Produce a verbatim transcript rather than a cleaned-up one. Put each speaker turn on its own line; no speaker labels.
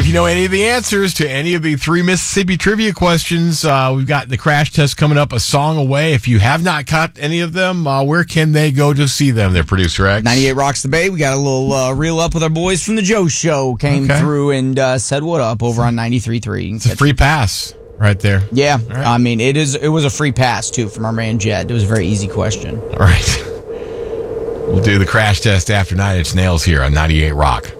you know any of the answers to any of the three Mississippi trivia questions, uh, we've got the crash test coming up a song away. If you have not caught any of them, uh, where can they go to see them? Their producer X.
ninety-eight Rocks the Bay. We got a little uh, reel up with our boys from the Joe Show. Came
Okay.
through and uh, said what up over on ninety-three point three.
It's a free pass right there.
Yeah,
right.
I mean it is. It was a free pass too from our man Jed. It was a very easy question.
All right. We'll do the crash test after Nine Inch Nails here on ninety-eight Rock.